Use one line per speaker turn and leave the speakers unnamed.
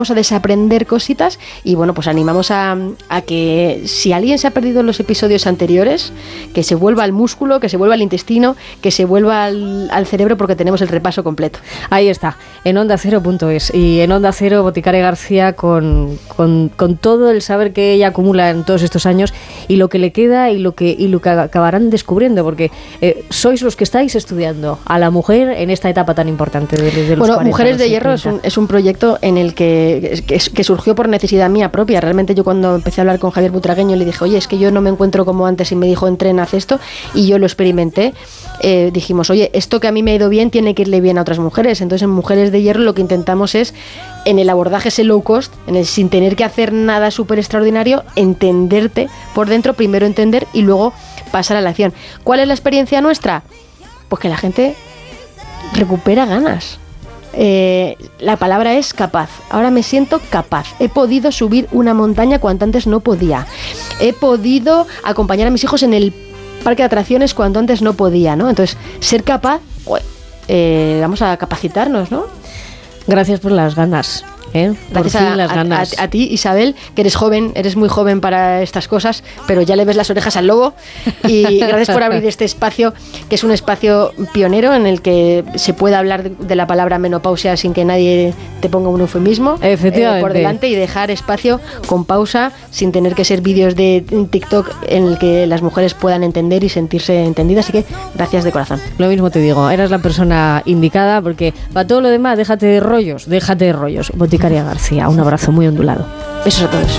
a desaprender cositas y bueno, pues animamos a que si alguien se ha perdido los episodios anteriores, que se vuelva al músculo, que se vuelva al intestino, que se vuelva al cerebro, porque tenemos el repaso completo.
Ahí está, en ondacero.es y en Onda Cero Boticaria García con todo el saber que ella acumula en todos estos años y lo que le queda y lo que acabarán descubriendo, porque sois los que estáis estudiando a la mujer en esta etapa tan importante de los 40,
Mujeres de Hierro es un proyecto en el que surgió por necesidad mía propia. Realmente yo cuando empecé a hablar con Javier Butragueño le dije, oye, es que yo no me encuentro como antes, y me dijo, entrena, haz esto, y yo lo experimenté. Dijimos, oye, esto que a mí me ha ido bien tiene que irle bien a otras mujeres. Entonces en Mujeres de Hierro lo que intentamos es, en el abordaje ese low cost, sin tener que hacer nada súper extraordinario, entenderte por dentro, primero entender y luego pasar a la acción. ¿Cuál es la experiencia nuestra? Pues que la gente recupera ganas. La palabra es capaz. Ahora me siento capaz. He podido subir una montaña cuando antes no podía. He podido acompañar a mis hijos en el parque de atracciones cuando antes no podía, ¿no? Entonces, ser capaz, vamos a capacitarnos, ¿no?
Gracias por las ganas.
Gracias a ti, Isabel, que eres joven, eres muy joven para estas cosas, pero ya le ves las orejas al lobo, y gracias por abrir este espacio, que es un espacio pionero en el que se puede hablar de la palabra menopausia sin que nadie te ponga un eufemismo por delante, y dejar espacio con pausa, sin tener que ser vídeos de TikTok en el que las mujeres puedan entender y sentirse entendidas. Así que gracias de corazón.
Lo mismo te digo, eras la persona indicada, porque para todo lo demás déjate de rollos. Boticaria García, un abrazo muy ondulado.
Besos a todos.